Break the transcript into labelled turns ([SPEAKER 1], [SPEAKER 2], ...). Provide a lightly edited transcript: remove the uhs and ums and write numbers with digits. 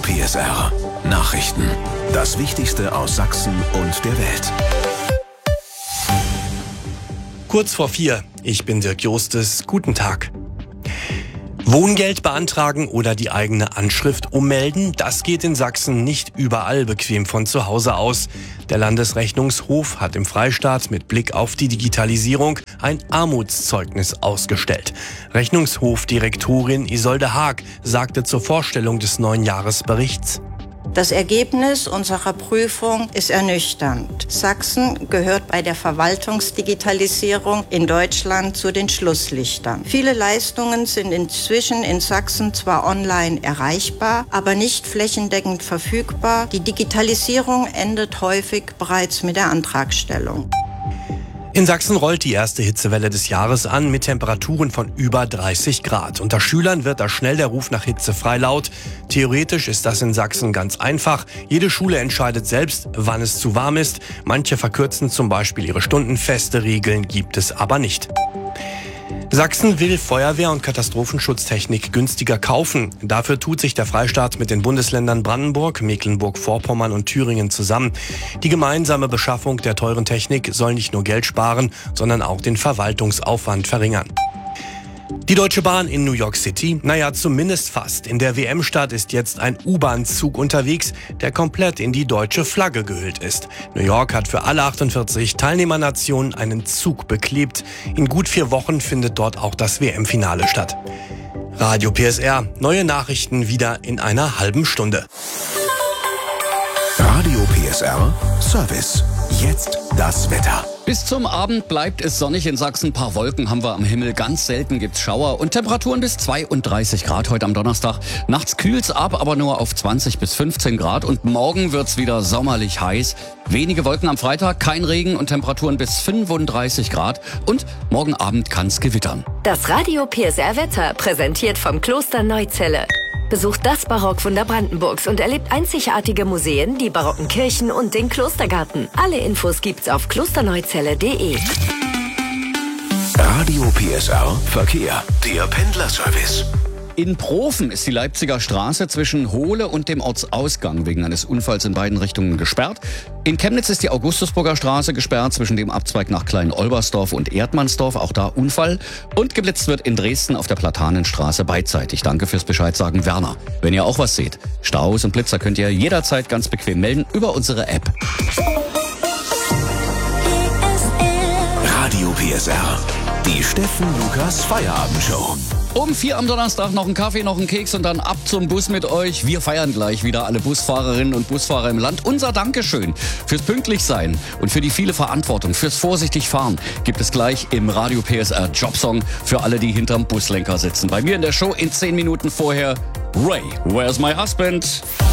[SPEAKER 1] PSR Nachrichten. Das Wichtigste aus Sachsen und der Welt.
[SPEAKER 2] Kurz vor 4. Ich bin Dirk Jostes. Guten Tag. Wohngeld beantragen oder die eigene Anschrift ummelden, das geht in Sachsen nicht überall bequem von zu Hause aus. Der Landesrechnungshof hat im Freistaat mit Blick auf die Digitalisierung ein Armutszeugnis ausgestellt. Rechnungshofdirektorin Isolde Haag sagte zur Vorstellung des neuen Jahresberichts:
[SPEAKER 3] Das Ergebnis unserer Prüfung ist ernüchternd. Sachsen gehört bei der Verwaltungsdigitalisierung in Deutschland zu den Schlusslichtern. Viele Leistungen sind inzwischen in Sachsen zwar online erreichbar, aber nicht flächendeckend verfügbar. Die Digitalisierung endet häufig bereits mit der Antragstellung.
[SPEAKER 2] In Sachsen rollt die erste Hitzewelle des Jahres an mit Temperaturen von über 30 Grad. Unter Schülern wird da schnell der Ruf nach Hitze frei laut. Theoretisch ist das in Sachsen ganz einfach. Jede Schule entscheidet selbst, wann es zu warm ist. Manche verkürzen zum Beispiel ihre Stunden. Feste Regeln gibt es aber nicht. Sachsen will Feuerwehr- und Katastrophenschutztechnik günstiger kaufen. Dafür tut sich der Freistaat mit den Bundesländern Brandenburg, Mecklenburg-Vorpommern und Thüringen zusammen. Die gemeinsame Beschaffung der teuren Technik soll nicht nur Geld sparen, sondern auch den Verwaltungsaufwand verringern. Die Deutsche Bahn in New York City? Naja, zumindest fast. In der WM-Stadt ist jetzt ein U-Bahn-Zug unterwegs, der komplett in die deutsche Flagge gehüllt ist. New York hat für alle 48 Teilnehmernationen einen Zug beklebt. In gut 4 Wochen findet dort auch das WM-Finale statt. Radio PSR. Neue Nachrichten wieder in einer halben Stunde.
[SPEAKER 1] Radio PSR Service. Jetzt das Wetter.
[SPEAKER 4] Bis zum Abend bleibt es sonnig in Sachsen. Ein paar Wolken haben wir am Himmel. Ganz selten gibt's Schauer und Temperaturen bis 32 Grad heute am Donnerstag. Nachts kühlt's ab, aber nur auf 20 bis 15 Grad. Und morgen wird's wieder sommerlich heiß. Wenige Wolken am Freitag, kein Regen und Temperaturen bis 35 Grad. Und morgen Abend kann's gewittern.
[SPEAKER 5] Das Radio PSR Wetter präsentiert vom Kloster Neuzelle. Besucht das Barockwunder Brandenburgs und erlebt einzigartige Museen, die barocken Kirchen und den Klostergarten. Alle Infos gibt's auf klosterneuzelle.de.
[SPEAKER 1] Radio PSR Verkehr. Der Pendlerservice.
[SPEAKER 4] In Profen ist die Leipziger Straße zwischen Hohle und dem Ortsausgang wegen eines Unfalls in beiden Richtungen gesperrt. In Chemnitz ist die Augustusburger Straße gesperrt zwischen dem Abzweig nach Klein-Olbersdorf und Erdmannsdorf. Auch da Unfall. Und geblitzt wird in Dresden auf der Platanenstraße beidseitig. Danke fürs Bescheid sagen, Werner. Wenn ihr auch was seht, Staus und Blitzer könnt ihr jederzeit ganz bequem melden über unsere App.
[SPEAKER 1] Radio PSR. Die Steffen Lukas Feierabendshow.
[SPEAKER 4] Um 4 am Donnerstag noch einen Kaffee, noch einen Keks und dann ab zum Bus mit euch. Wir feiern gleich wieder alle Busfahrerinnen und Busfahrer im Land. Unser Dankeschön fürs Pünktlichsein und für die viele Verantwortung, fürs vorsichtig fahren gibt es gleich im Radio PSR Jobsong für alle, die hinterm Buslenker sitzen. Bei mir in der Show in 10 Minuten vorher Ray, Where's My Husband?